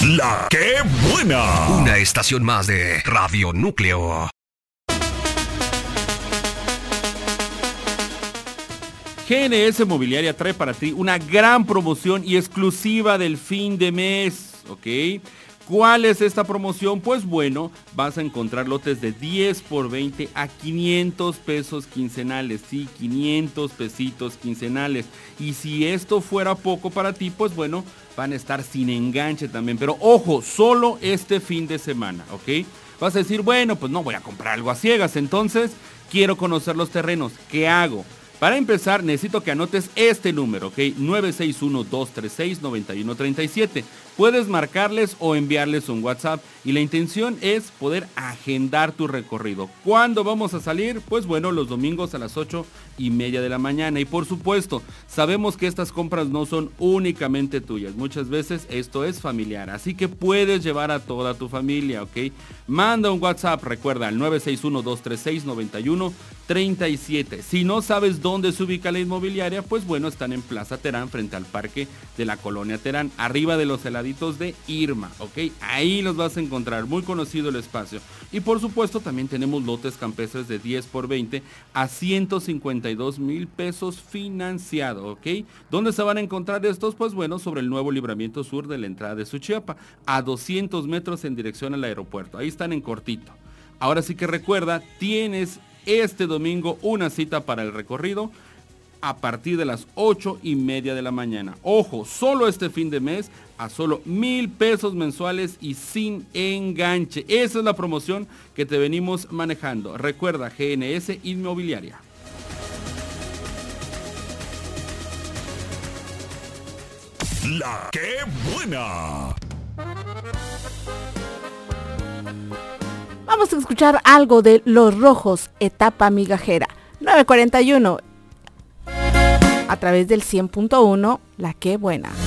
La que buena. Una estación más de Radio Núcleo. GNS Mobiliaria trae para ti una gran promoción y exclusiva del fin de mes, ¿ok? ¿Cuál es esta promoción? Pues bueno, vas a encontrar lotes de 10 por 20 a 500 pesos quincenales, sí, 500 pesitos quincenales. Y si esto fuera poco para ti, pues bueno, van a estar sin enganche también. Pero ojo, solo este fin de semana, ¿ok? Vas a decir, bueno, pues no voy a comprar algo a ciegas, entonces quiero conocer los terrenos. ¿Qué hago? Para empezar, necesito que anotes este número, ¿ok? 961-236-9137. Puedes marcarles o enviarles un WhatsApp y la intención es poder agendar tu recorrido. ¿Cuándo vamos a salir? Pues bueno, los domingos a las 8:30 de la mañana. Y por supuesto, sabemos que estas compras no son únicamente tuyas. Muchas veces esto es familiar, así que puedes llevar a toda tu familia, ¿ok? Manda un WhatsApp, recuerda, al 961-236-9137. Si no sabes dónde se ubica la inmobiliaria, pues bueno, están en Plaza Terán, frente al parque de la Colonia Terán, arriba de los heladitos de Irma, ¿ok? Ahí los vas a encontrar, muy conocido el espacio. Y por supuesto también tenemos lotes campestres de 10 por 20 a 152,000 pesos financiado, ¿ok? ¿Dónde se van a encontrar estos? Pues bueno, sobre el nuevo libramiento sur de la entrada de Suchiapa, a 200 metros en dirección al aeropuerto. Ahí están en cortito. Ahora sí que recuerda, tienes este domingo una cita para el recorrido a partir de las 8:30 de la mañana. Ojo, solo este fin de mes a solo 1,000 pesos mensuales y sin enganche. Esa es la promoción que te venimos manejando. Recuerda, GNS Inmobiliaria. La que buena. Vamos a escuchar algo de Los Rojos, etapa migajera. 9:41. A través del 100.1, La que buena.